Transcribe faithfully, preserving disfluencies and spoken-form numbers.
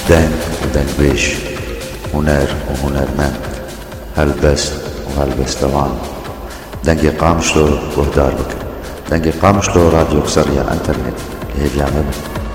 دنگ ودنگ بيش، هنر وهنرمند، هلبست وهلبستوان. دنگ قامشلو وهدار بك، دنگ قامشلو راديو كسرية انترنت. هي بيعمل